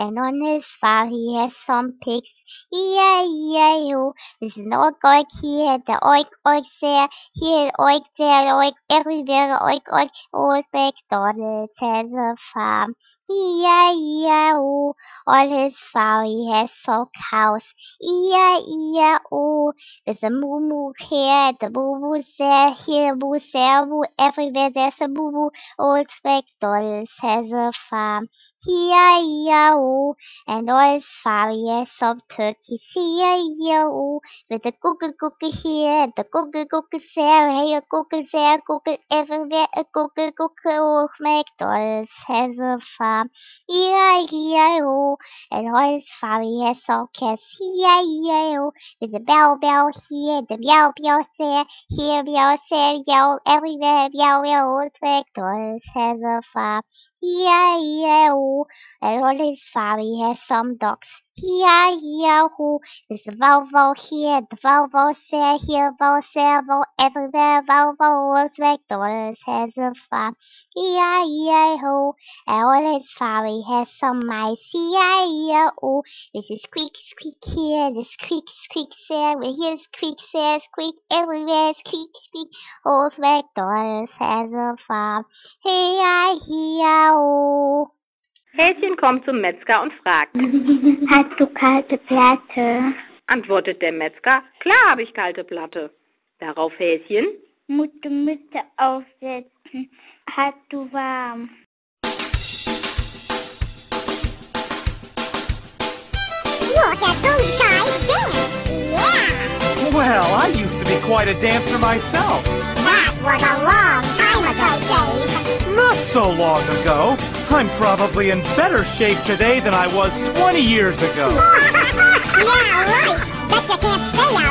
and on his farm he has some pigs. E-I-E-I-O. There's an oink here, the oink there, here oink there, oink everywhere, oink. Old MacDonald has a farm. E-I-E-I-O. On his farm he has some cows. E-I-E-I-O. There's a moo here, the moo there, here moo there, moo everywhere. There's a moo. Old MacDonald has a farm. E-I-E-I-O. And on his farm he has some turkeys. E-I-E-I-O. With the cookie here, the cookie there, here cookie everywhere, a cookie old MacDonald's has a farm. E-I-E-I-O. And on his farm he has some cats. E-I-E-I-O. With the bell here, the meow there, here meow there, meow everywhere, meow old MacDonald's has a farm. E-I-E-I-O. And on his farm he has some dogs. E-I-E-I-O. There's a Volvo here, the Volvo there, here Volvo everywhere, Volvo old MacDonald's has a farm. E-I-E-I-O. And on his farm he has some mice. E-I-E-I-O. This is squeak here, this squeak there, we hear squeak there, squeak everywhere, squeak. Old MacDonald's has a farm. E-I-E-I-O. Häschen kommt zum Metzger und fragt: Hast du kalte Platte? Antwortet der Metzger: Klar habe ich kalte Platte. Darauf Häschen: Musst du Mütze aufsetzen. Hast du warm? Look at those guys dance! Yeah! Well, I used to be quite a dancer myself. That was a long time ago, Dave. Not so long ago. I'm probably in better shape today than I was 20 years ago. Yeah, right. Bet you can't stay out